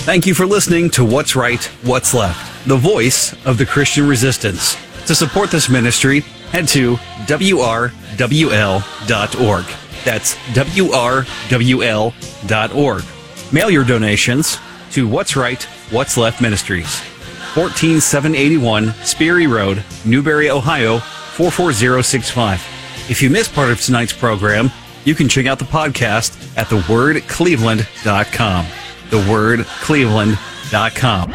Thank you for listening to What's Right, What's Left, the voice of the Christian resistance. To support this ministry, head to WRWL.org. That's WRWL.org. Mail your donations to What's Right, What's Left Ministries, 14781 Sperry Road, Newberry, Ohio, 44065. If you missed part of tonight's program, you can check out the podcast at thewordcleveland.com. thewordcleveland.com.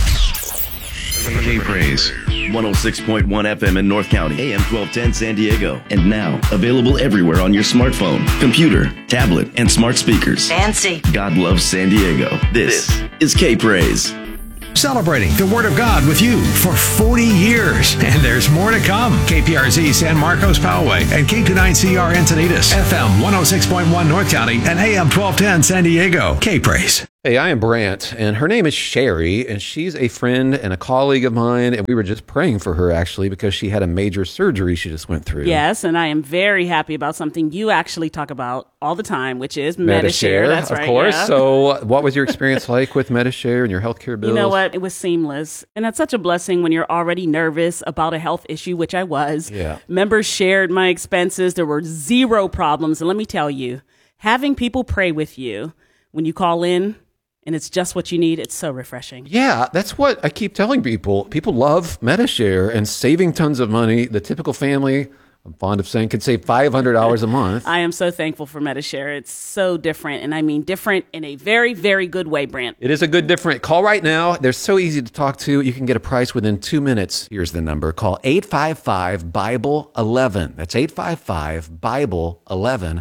K Praise, 106.1 FM in North County, AM 1210 San Diego. And now, available everywhere on your smartphone, computer, tablet, and smart speakers. Fancy. God loves San Diego. This is K Praise. Celebrating the Word of God with you for 40 years. And there's more to come. KPRZ San Marcos Poway and K29CR Encinitas, FM 106.1 North County and AM 1210 San Diego. K-Praise. Hey, I am Brant, and her name is Sherry, and she's a friend and a colleague of mine, and we were just praying for her, actually, because she had a major surgery she just went through. Yes, and I am very happy about something you actually talk about all the time, which is Medi-Share. That's right, of course. Yeah. So what was your experience like with Medi-Share and your healthcare bills? You know what? It was seamless, and that's such a blessing when you're already nervous about a health issue, which I was. Yeah. Members shared my expenses. There were zero problems, and let me tell you, having people pray with you when you call in, and it's just what you need, it's so refreshing. Yeah, that's what I keep telling people. People love Medi-Share and saving tons of money. The typical family, I'm fond of saying, could save $500 a month. I am so thankful for Medi-Share. It's so different, and I mean different in a very, very good way, Brant. It is a good different. Call right now. They're so easy to talk to. You can get a price within 2 minutes. Here's the number. Call 855-BIBLE-11. That's 855-BIBLE-11.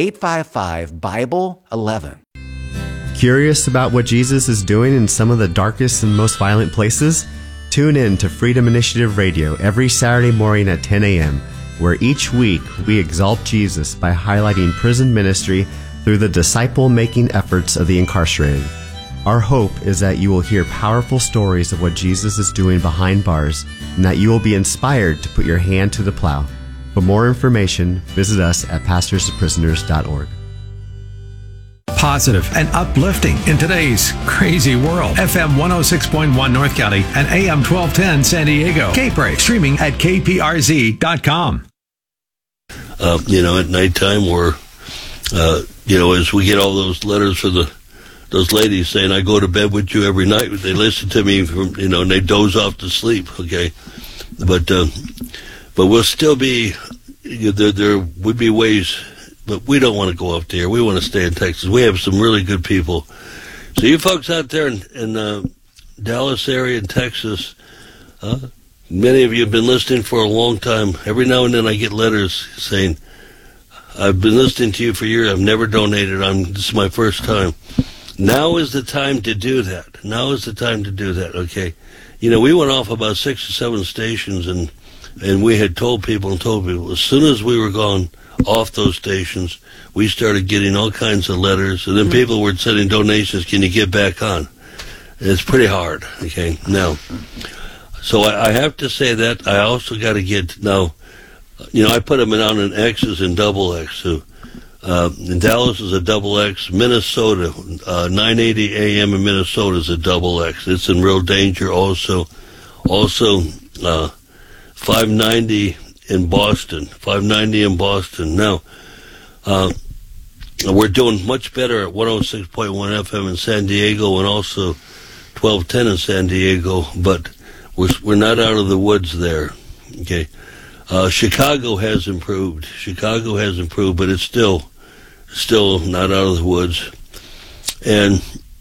855-BIBLE-11. Curious about what Jesus is doing in some of the darkest and most violent places? Tune in to Freedom Initiative Radio every Saturday morning at 10 a.m., where each week we exalt Jesus by highlighting prison ministry through the disciple-making efforts of the incarcerated. Our hope is that you will hear powerful stories of what Jesus is doing behind bars, and that you will be inspired to put your hand to the plow. For more information, visit us at pastorsofprisoners.org. Positive and uplifting in today's crazy world. FM 106.1 North County and AM 1210 San Diego. K-Praise, streaming at kprz.com. At nighttime we're, as we get all those letters for those ladies saying, I go to bed with you every night. They listen to me and they doze off to sleep, okay? But we'll still be, there would be ways. But we don't want to go up there. We want to stay in Texas. We have some really good people. So you folks out there in Dallas area in Texas, many of you have been listening for a long time. Every now and then I get letters saying, I've been listening to you for years. I've never donated. This is my first time. Now is the time to do that. Now is the time to do that, okay? We went off about 6 or 7 stations, and we had told people, as soon as we were gone off those stations, we started getting all kinds of letters, and then people were sending donations. Can you get back on? It's pretty hard, okay? Now, so I have to say that I also got to get, now, I put them on in X's and double X, so in Dallas is a double X, Minnesota, 980 AM in Minnesota is a double X. It's in real danger also 590 in Boston, 590 in Boston. Now, we're doing much better at 106.1 FM in San Diego and also 1210 in San Diego, but we're not out of the woods there. Okay, Chicago has improved, but it's still not out of the woods. And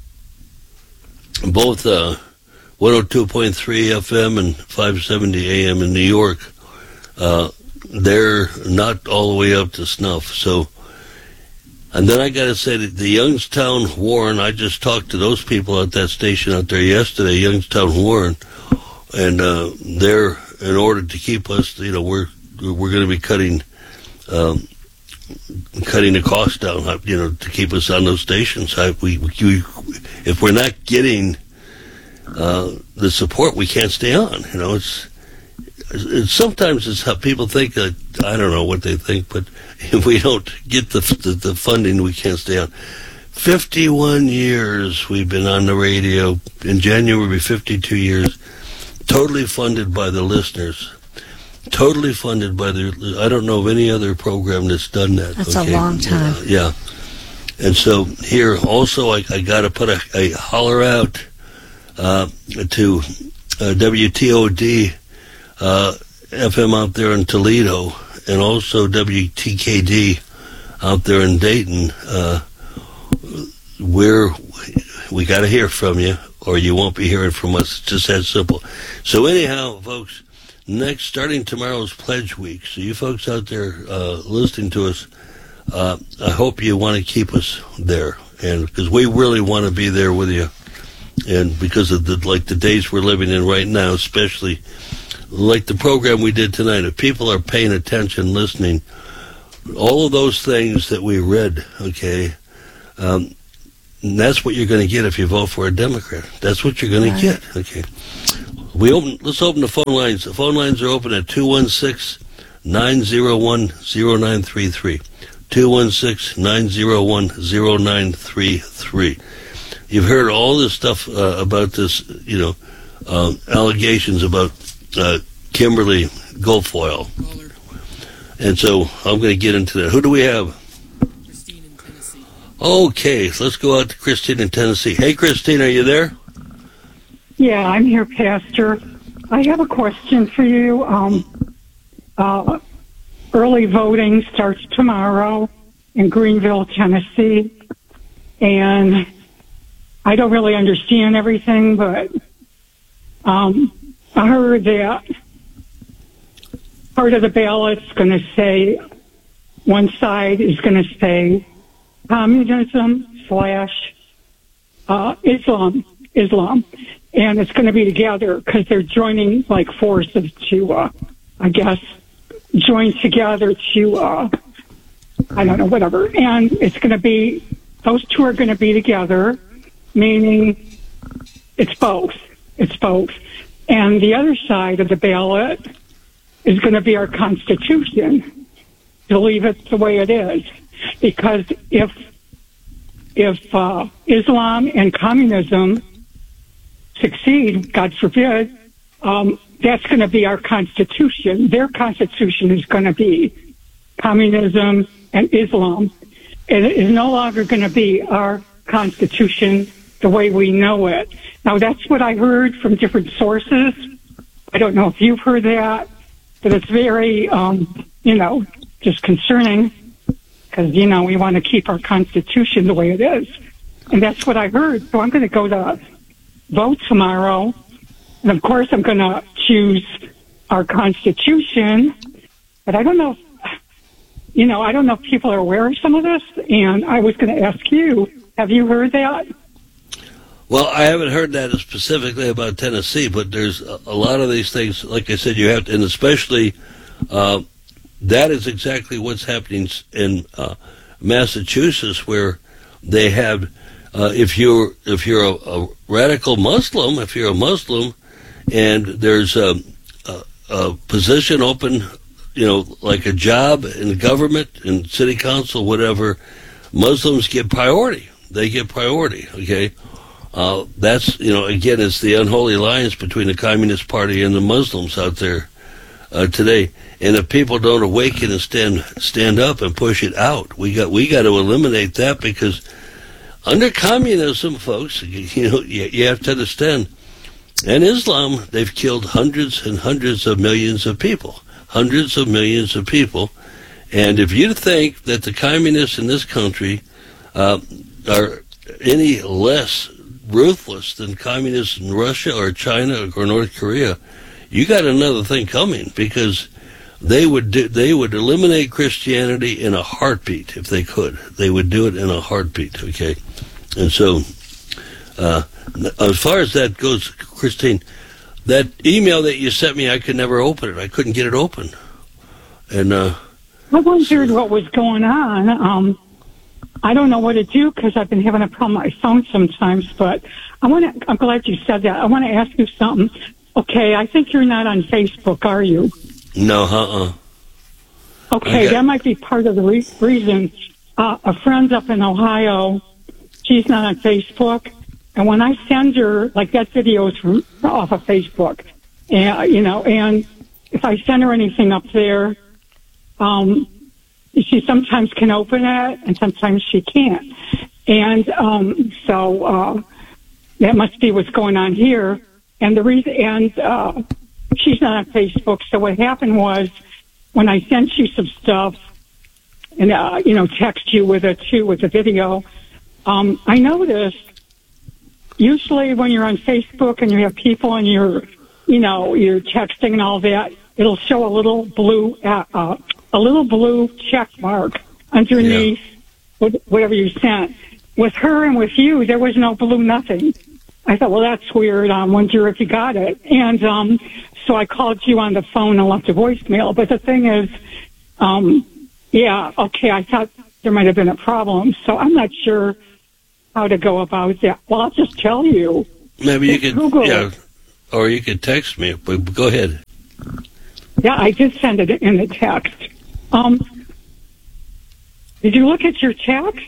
both 102.3 FM and 570 AM in New York, they're not all the way up to snuff. So, and then I got to say that the Youngstown Warren, I just talked to those people at that station out there yesterday, Youngstown Warren, and they're, in order to keep us, we're going to be cutting the cost down, to keep us on those stations. If we're not getting the support, we can't stay on. Sometimes it's how people think. I don't know what they think, but if we don't get the funding, we can't stay on. 51 years we've been on the radio. In January, will be 52 years. Totally funded by the listeners. Totally funded by the... I don't know of any other program that's done that. That's a long time. Yeah. And so here also I got to put a holler out to WTOD FM out there in Toledo, and also WTKD out there in Dayton, where we got to hear from you, or you won't be hearing from us. It's just that simple. So anyhow, folks, starting tomorrow's Pledge Week. So you folks out there listening to us, I hope you want to keep us there, and because we really want to be there with you, and because of the days we're living in right now, especially like the program we did tonight. If people are paying attention, listening, all of those things that we read, okay, and that's what you're going to get if you vote for a Democrat. That's what you're going to get, okay. Let's open the phone lines. The phone lines are open at 216-901-0933. 216-901-0933. You've heard all this stuff about this, allegations about Kimberly Guilfoyle. And so I'm going to get into that. Who do we have? Christine in Tennessee. Okay, so let's go out to Christine in Tennessee. Hey, Christine, are you there? Yeah, I'm here, Pastor. I have a question for you. Early voting starts tomorrow in Greenville, Tennessee. And I don't really understand everything, but I heard that part of the ballot's going to say, one side is going to say communism / Islam, and it's going to be together because they're joining forces to, I guess, join together to, I don't know, whatever. And it's going to be, those two are going to be together, meaning it's both. It's both. And the other side of the ballot is going to be our Constitution, to leave it the way it is. Because if Islam and communism succeed, God forbid, that's going to be our Constitution. Their Constitution is going to be communism and Islam. And it is no longer going to be our Constitution the way we know it. Now, that's what I heard from different sources. I don't know if you've heard that, but it's very, just concerning because, we want to keep our Constitution the way it is. And that's what I heard. So I'm going to go to vote tomorrow. And, of course, I'm going to choose our Constitution. But I don't know I don't know if people are aware of some of this. And I was going to ask you, have you heard that? Well, I haven't heard that specifically about Tennessee, but there's a lot of these things, like I said, you have to, and especially that is exactly what's happening in Massachusetts, where they have, if you're a radical Muslim, if you're a Muslim, and there's a position open, like a job in the government, in city council, whatever, Muslims get priority. They get priority, okay? That's, again, it's the unholy alliance between the Communist Party and the Muslims out there today. And if people don't awaken and stand up and push it out, we got to eliminate that, because under communism, folks, you have to understand, and Islam, they've killed hundreds and hundreds of millions of people. Hundreds of millions of people. And if you think that the communists in this country are any less ruthless than communists in Russia or China or North Korea, you got another thing coming, because they would eliminate Christianity in a heartbeat if they could. They would do it in a heartbeat, okay? And so, as far as that goes, Christine, that email that you sent me, I could never open it. I couldn't get it open. And I wondered what was going on. I don't know what to do because I've been having a problem with my phone sometimes, but I'm glad you said that. I want to ask you something. Okay, I think you're not on Facebook, are you? No, Okay, that might be part of the reason. A friend up in Ohio she's not on Facebook. And when I send her, like that video is from off of Facebook, and if I send her anything up there, she sometimes can open it and sometimes she can't. And so that must be what's going on here. And the reason, and she's not on Facebook. So what happened was when I sent you some stuff and, text you with it too, with the video, I noticed usually when you're on Facebook and you have people and you're texting and all that, it'll show a little blue check mark underneath whatever you sent. With her and with you, there was no blue nothing. I thought, well, that's weird. I wonder if you got it. And so I called you on the phone and left a voicemail. But the thing is, I thought there might have been a problem. So I'm not sure how to go about that. Well, I'll just tell you. Maybe you could, Google or you could text me. But go ahead. Yeah, I did send it in the text. Did you look at your text?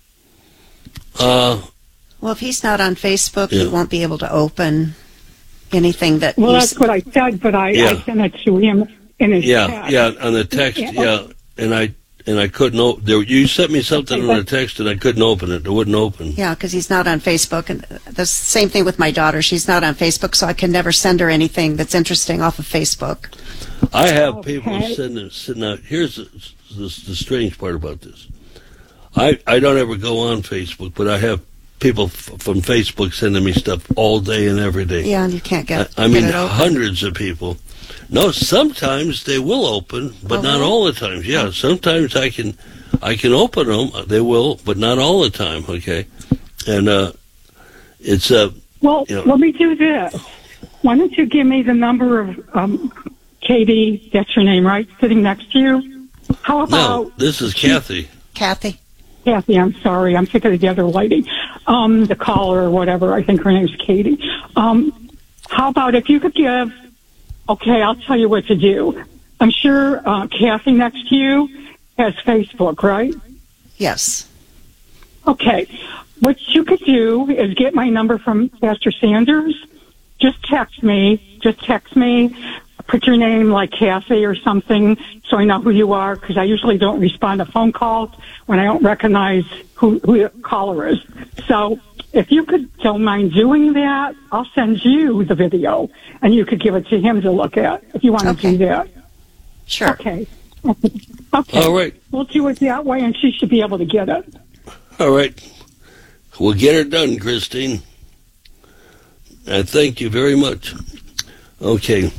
Well, if he's not on Facebook, he won't be able to open anything that. Well, that's what I said, but I sent it to him in his text. Yeah, on the text, and I couldn't. You sent me something on the text, and I couldn't open it. It wouldn't open. Yeah, because he's not on Facebook, and the same thing with my daughter. She's not on Facebook, so I can never send her anything that's interesting off of Facebook. I have people sitting out. Here's the strange part about this. I don't ever go on Facebook, but I have people from Facebook sending me stuff all day and every day. Yeah, and you can't get I mean, it open. Hundreds of people. No, sometimes they will open, but not all the time. Yeah, sometimes I can open them. They will, but not all the time. Okay, and it's Well, let me do this. Why don't you give me the number of Katie? That's her name, right? Sitting next to you. How about? No, this is Kathy. Kathy, I'm sorry. I'm thinking of the other lady, the caller or whatever. I think her name's Katie. How about if you could give? Okay, I'll tell you what to do. I'm sure Kathy next to you has Facebook, right? Yes. Okay. What you could do is get my number from Pastor Sanders. Just text me. Put your name like Kathy or something so I know who you are, because I usually don't respond to phone calls when I don't recognize who the caller is. So if you don't mind doing that, I'll send you the video, and you could give it to him to look at if you want to do that. Sure. Okay. All right. We'll do it that way, and she should be able to get it. All right. We'll get her done, Christine. I thank you very much. Okay.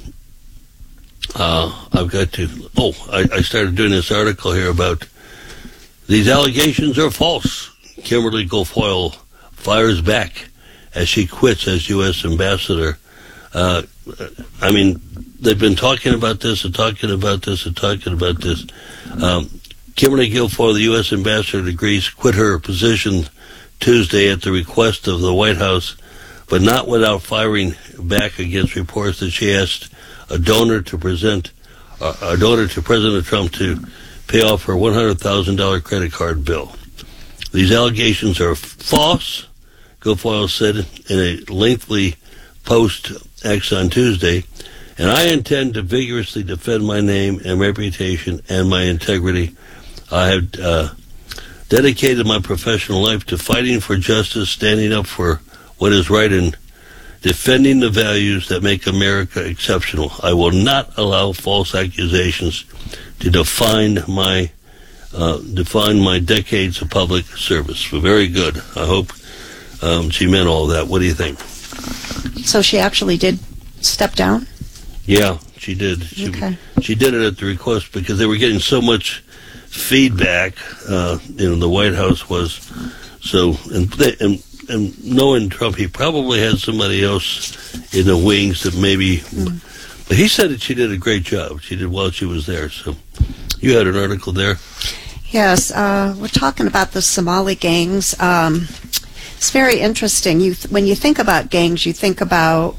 I've got to... I started doing this article here about these allegations are false. Kimberly Guilfoyle fires back as she quits as U.S. ambassador. I mean, they've been talking about this and talking about this and talking about this. Kimberly Guilfoyle, the U.S. ambassador to Greece, quit her position Tuesday at the request of the White House, but not without firing back against reports that she asked a donor to President Trump to pay off her $100,000 credit card bill. These allegations are false, Guilfoyle said in a lengthy post X on Tuesday, and I intend to vigorously defend my name and reputation and my integrity. I have dedicated my professional life to fighting for justice, standing up for what is right, and defending the values that make America exceptional. I will not allow false accusations to define my decades of public service. Very good. I hope she meant all that. What do you think? So she actually did step down? Yeah, she did. She did it at the request because they were getting so much feedback. The White House was so, and knowing Trump, he probably had somebody else in the wings that maybe. But he said that she did a great job. She did while she was there. So you had an article there. Yes, we're talking about the Somali gangs. It's very interesting. When you think about gangs, you think about,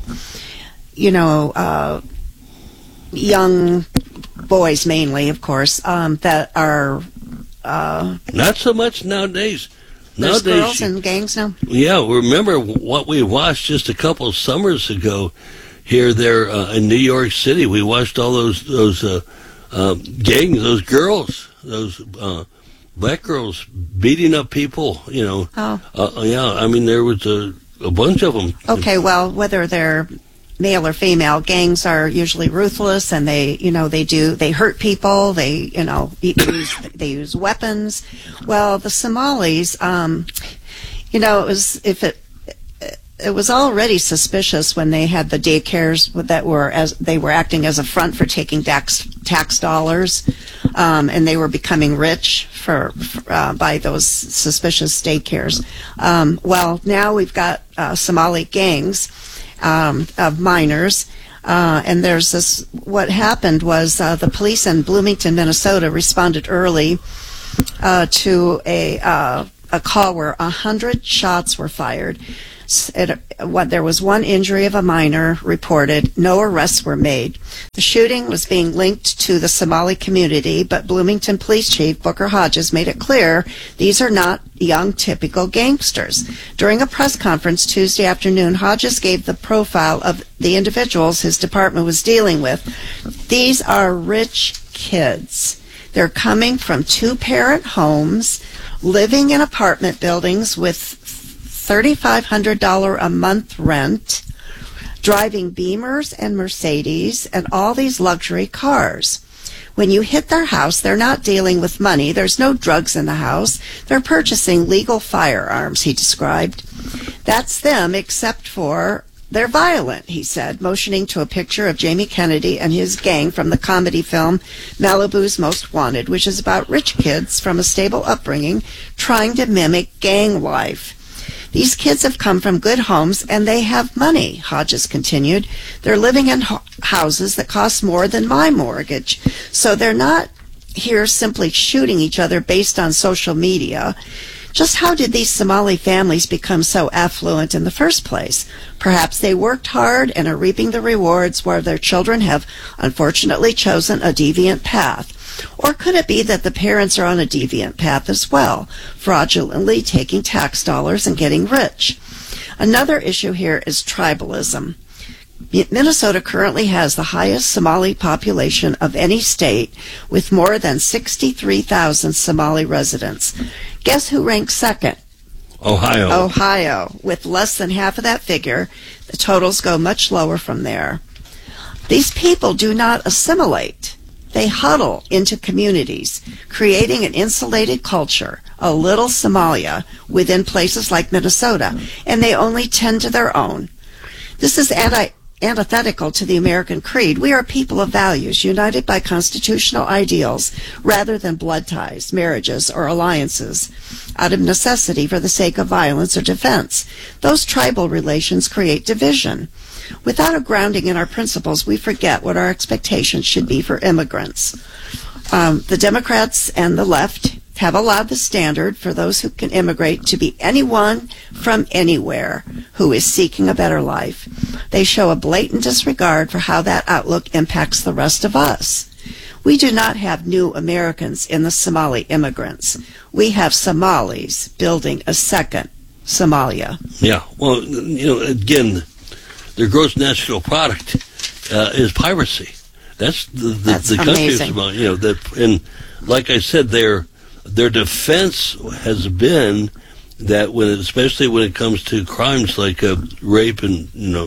young boys mainly, of course, that are... Not so much nowadays. There's Nowadays, girls in gangs now? Yeah, remember what we watched just a couple of summers ago there in New York City. We watched all those gangs, those girls, those black girls beating up people, Oh. Yeah, I mean, there was a bunch of them. Okay, well, whether they're male or female, gangs are usually ruthless, and they hurt people. They use weapons. Well, the Somalis, it was already suspicious when they had the daycares that were acting as a front for taking tax dollars, and they were becoming rich by those suspicious daycares. Well, now we've got Somali gangs of minors, and there's this. What happened was the police in Bloomington, Minnesota, responded early to a call where 100 shots were fired. There was one injury of a minor reported. No arrests were made. The shooting was being linked to the Somali community, but Bloomington Police Chief Booker Hodges made it clear these are not young, typical gangsters. During a press conference Tuesday afternoon, Hodges gave the profile of the individuals his department was dealing with. These are rich kids. They're coming from two-parent homes, living in apartment buildings with $3,500 a month rent, driving Beamers and Mercedes and all these luxury cars. When you hit their house, they're not dealing with money. There's no drugs in the house. They're purchasing legal firearms, he described. That's them, except for they're violent, he said, motioning to a picture of Jamie Kennedy and his gang from the comedy film Malibu's Most Wanted, which is about rich kids from a stable upbringing trying to mimic gang life. These kids have come from good homes, and they have money, Hodges continued. They're living in houses that cost more than my mortgage. So they're not here simply shooting each other based on social media. Just how did these Somali families become so affluent in the first place? Perhaps they worked hard and are reaping the rewards while their children have unfortunately chosen a deviant path. Or could it be that the parents are on a deviant path as well, fraudulently taking tax dollars and getting rich? Another issue here is tribalism. Minnesota currently has the highest Somali population of any state, with more than 63,000 Somali residents. Guess who ranks second? Ohio, with less than half of that figure. The totals go much lower from there. These people do not assimilate. They huddle into communities, creating an insulated culture, a little Somalia, within places like Minnesota, and they only tend to their own. This is antithetical to the American creed. We are a people of values, united by constitutional ideals, rather than blood ties, marriages, or alliances, out of necessity for the sake of violence or defense. Those tribal relations create division. Without a grounding in our principles, we forget what our expectations should be for immigrants. The Democrats and the left have allowed the standard for those who can immigrate to be anyone from anywhere who is seeking a better life. They show a blatant disregard for how that outlook impacts the rest of us. We do not have new Americans in the Somali immigrants. We have Somalis building a second Somalia. Yeah, well, again, their gross national product is piracy. That's the country's about, and like I said, their defense has been that especially when it comes to crimes like rape and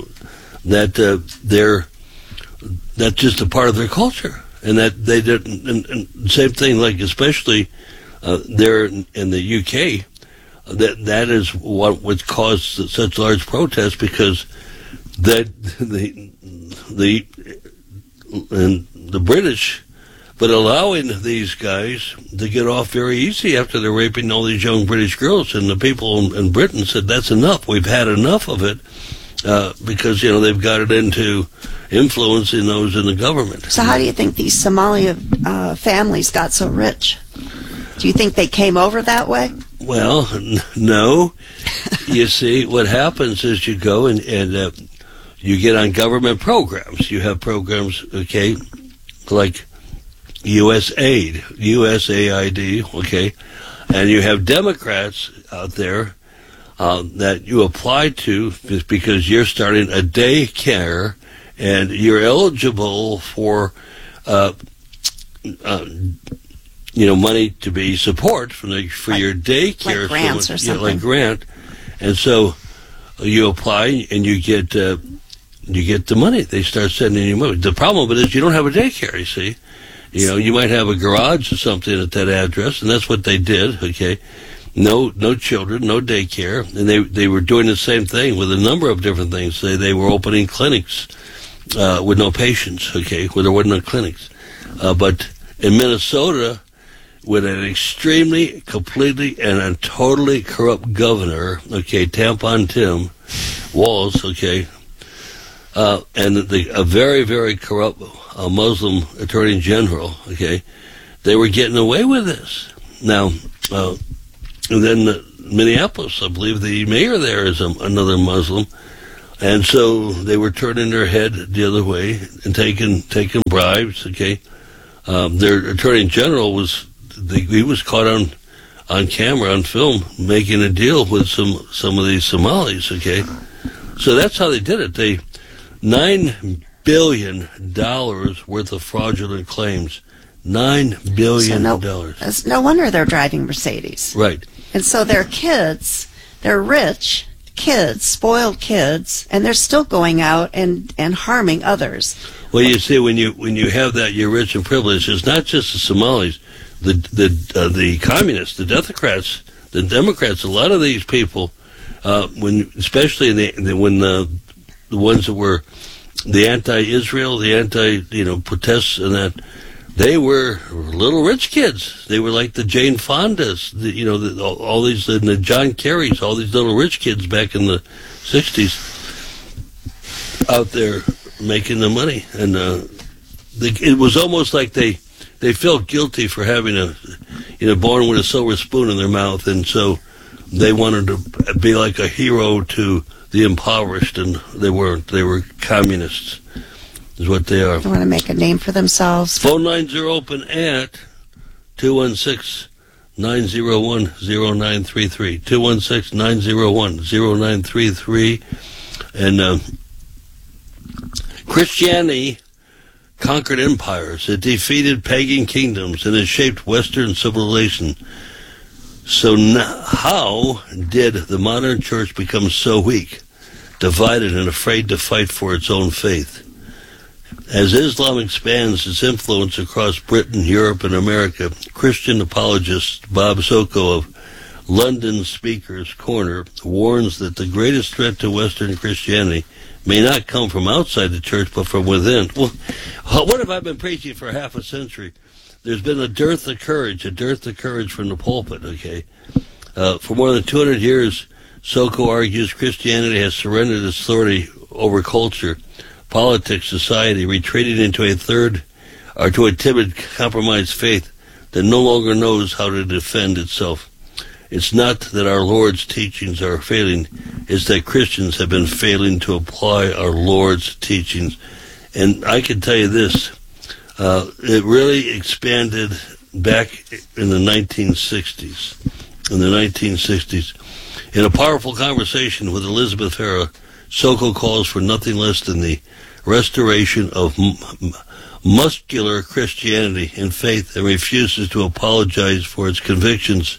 that that's just a part of their culture, and that they didn't. And same thing, like especially there in the UK, that is what caused such large protests, because that the British, but allowing these guys to get off very easy after they're raping all these young British girls, and the people in Britain said that's enough. We've had enough of it, because they've got it into influencing those in the government. So how do you think these Somali families got so rich? Do you think they came over that way? Well, no. You see, what happens is you go and you get on government programs. You have programs, okay, like USAID, okay, And you have Democrats out there that you apply to just because you're starting a daycare and you're eligible for, money to be support for your daycare. Like grants or something. Like grant. And so you apply and you get the money. They start sending you money. The problem with it is you don't have a daycare, you see. You might have a garage or something at that address, and that's what they did, okay? No children, no daycare, and they were doing the same thing with a number of different things. They were opening clinics with no patients, okay, where there wasn't no clinics. But in Minnesota, with an extremely, completely, and a totally corrupt governor, okay, Tampon Tim Walz, okay, and a very, very corrupt Muslim attorney general, okay, they were getting away with this. Now, and then Minneapolis, I believe the mayor there is another Muslim, and so they were turning their head the other way and taking bribes, okay. Their attorney general was caught on camera, on film, making a deal with some of these Somalis, okay. So that's how they did it. They $9 billion worth of fraudulent claims. $9 billion. It's no wonder they're driving Mercedes. Right. And so their kids, they're rich kids, spoiled kids, and they're still going out and harming others. Well, you see, when you have that, you're rich and privileged. It's not just the Somalis, the communists, the Democrats, a lot of these people, especially when the ones that were the anti-Israel, the protests and that, they were little rich kids. They were like the Jane Fondas, all these, and the John Kerrys, all these little rich kids back in the 60s out there making the money. And it was almost like they felt guilty for having born with a silver spoon in their mouth, and so they wanted to be like a hero to the impoverished, and they weren't. They were communists, is what they are. They want to make a name for themselves. Phone lines are open at 216-901-0933. 216-901-0933. And Christianity conquered empires. It defeated pagan kingdoms, and it shaped Western civilization. So how did the modern church become so weak, divided, and afraid to fight for its own faith? As Islam expands its influence across Britain, Europe, and America, Christian apologist Bob Soko of London Speaker's Corner warns that the greatest threat to Western Christianity may not come from outside the church, but from within. Well, what have I been preaching for half a century? There's been a dearth of courage from the pulpit, okay? For more than 200 years, Soko argues Christianity has surrendered its authority over culture, politics, society, retreating into a timid, compromised faith that no longer knows how to defend itself. It's not that our Lord's teachings are failing, it's that Christians have been failing to apply our Lord's teachings. And I can tell you this, it really expanded back in the 1960s. In a powerful conversation with Elizabeth Farah, Soko calls for nothing less than the restoration of muscular Christianity and faith, and refuses to apologize for its convictions.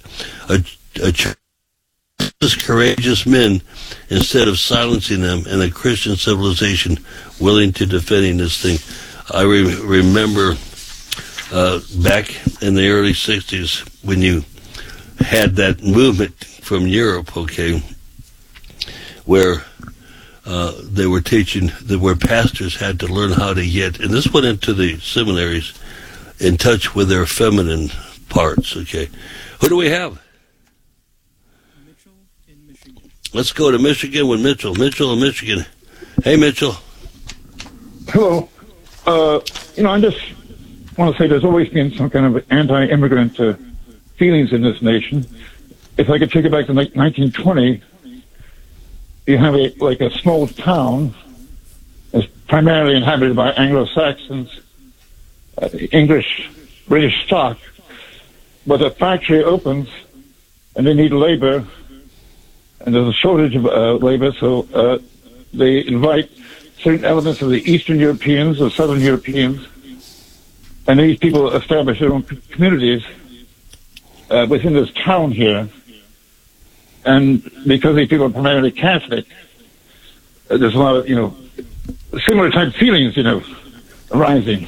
Courageous men instead of silencing them, and a Christian civilization willing to defend this thing. I remember back in the early 60s when you had that movement from Europe, okay, where they were teaching, where pastors had to learn how to get, and this went into the seminaries, in touch with their feminine parts, okay. Who do we have? Mitchell in Michigan. Let's go to Michigan with Mitchell. Mitchell in Michigan. Hey, Mitchell. Hello. I just want to say there's always been some kind of anti-immigrant feelings in this nation. If I could take it back to 1920, you have a small town that's primarily inhabited by Anglo-Saxons, English, British stock, but a factory opens and they need labor, and there's a shortage of labor, so they invite certain elements of the Eastern Europeans or Southern Europeans, and these people establish their own communities within this town here. And because these people are primarily Catholic, there's a lot of, similar type feelings, arising.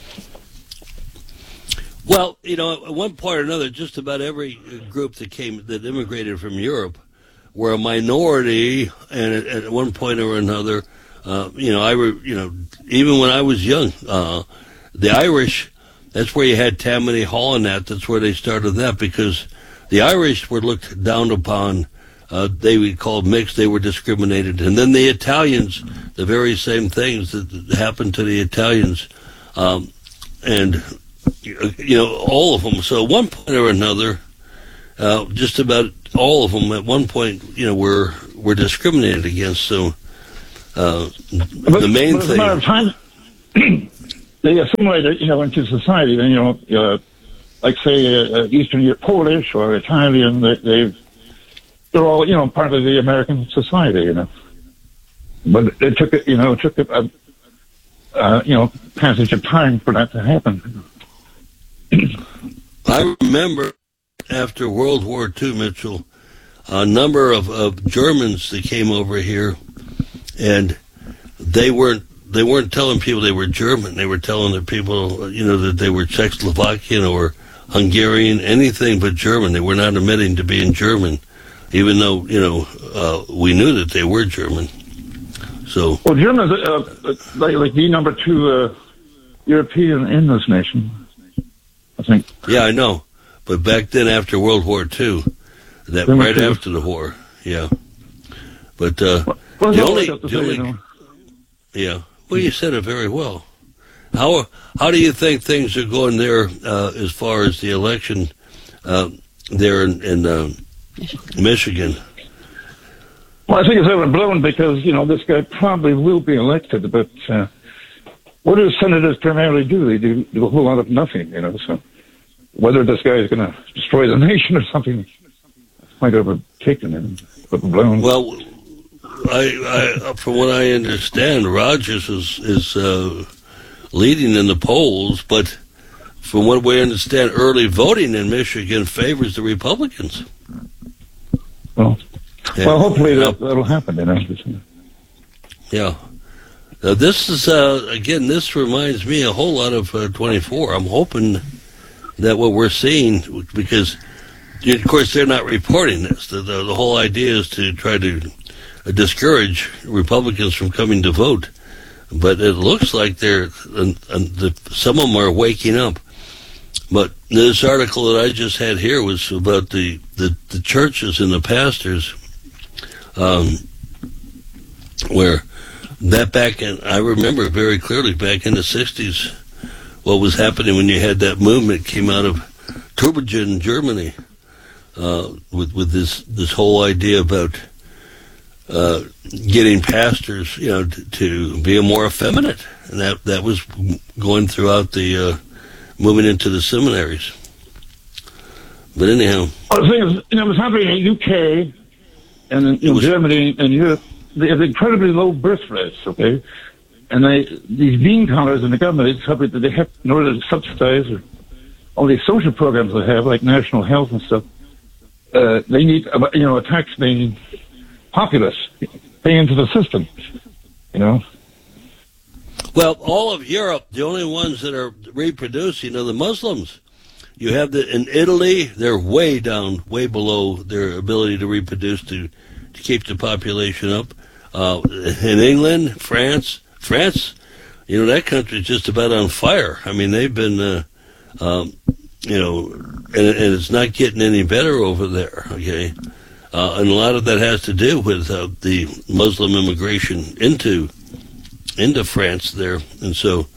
Well, at one point or another, just about every group that immigrated from Europe were a minority, and at one point or another, even when I was young, the Irish, that's where you had Tammany Hall and that's where they started that, because the Irish were looked down upon. They were called mixed. They were discriminated. And then the Italians, the very same things that happened to the Italians. And all of them. So at one point or another, just about all of them at one point, were discriminated against. So the main thing... As a matter of time, they assimilated, into society. Then, like say Eastern Europe, Polish or Italian, they're all, part of the American society, But it took a passage of time for that to happen. I remember after World War II, Mitchell, a number of Germans that came over here, and they weren't telling people they were German. They were telling the people, that they were Czechoslovakian or Hungarian, anything but German. They were not admitting to being German, even though, we knew that they were German. So, well, Germans like the number 2 European in this nation, I think. Yeah, I know. But back then, after World War II, right after the war, yeah. But yeah. Well, you said it very well. How do you think things are going there as far as the election there in Michigan? Well, I think it's overblown because, this guy probably will be elected, but what do senators primarily do? They do a whole lot of nothing, so whether this guy is going to destroy the nation or something, it's quite overtaken and overblown. Well, I from what I understand, Rogers is leading in the polls, but from what we understand, early voting in Michigan favors the Republicans. Well, hopefully that'll happen. Yeah. This is again. This reminds me a whole lot of 24. I'm hoping that what we're seeing, because of course they're not reporting this. The whole idea is to try to discourage Republicans from coming to vote, but it looks like some of them are waking up. But this article that I just had here was about the churches and the pastors, where I remember very clearly back in the 60s what was happening when you had that movement came out of Tübingen, Germany, with this whole idea about getting pastors, to be more effeminate, and that was going throughout the moving into the seminaries. But anyhow, the thing is, it was happening in the UK and in Germany and Europe. They have incredibly low birth rates, okay, and these bean counters in the government, they have, in order to subsidize all these social programs they have, like national health and stuff. They need, a tax-paying populace pay into the system, Well, all of Europe, the only ones that are reproducing are the Muslims. You have in Italy, they're way down, way below their ability to reproduce to keep the population up. In England, France, that country is just about on fire. I mean, they've been, and it's not getting any better over there, okay? And a lot of that has to do with the Muslim immigration into France there, and so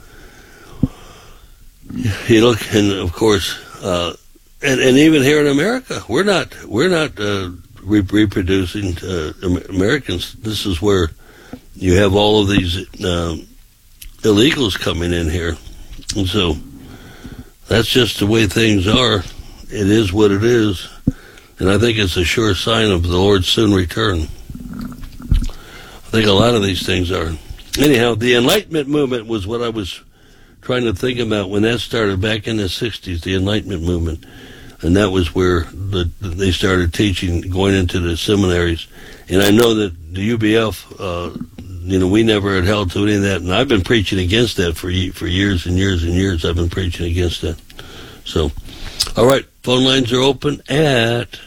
you look, and of course, and even here in America, we're not reproducing Americans. This is where you have all of these illegals coming in here, and so that's just the way things are. It is what it is. And I think it's a sure sign of the Lord's soon return. I think a lot of these things are. Anyhow, the Enlightenment movement was what I was trying to think about when that started back in the 60s, the Enlightenment movement. And that was where they started teaching, going into the seminaries. And I know that the UBF, we never had held to any of that. And I've been preaching against that for years and years and years. I've been preaching against that. So, all right, phone lines are open at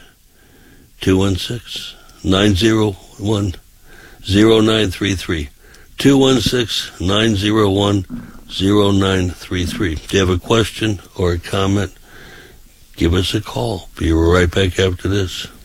216-901-0933. 216-901-0933. If you have a question or a comment, give us a call. Be right back after this.